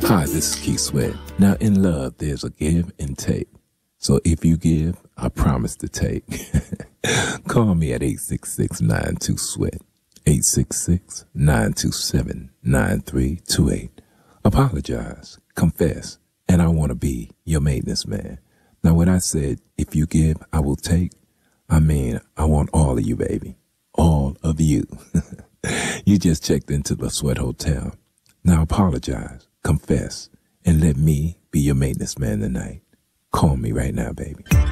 Hi, this is Keith Sweat. Now, in love, there's a give and take. So if you give, I promise to take. Call me at 866-92-SWEAT, 866-927-9328. Apologize, confess, and I want to be your maintenance man. Now, when I said, if you give, I will take, I mean, I want all of you, baby. All of you. You just checked into the Sweat Hotel. Now apologize, confess, and let me be your maintenance man tonight. Call me right now, baby.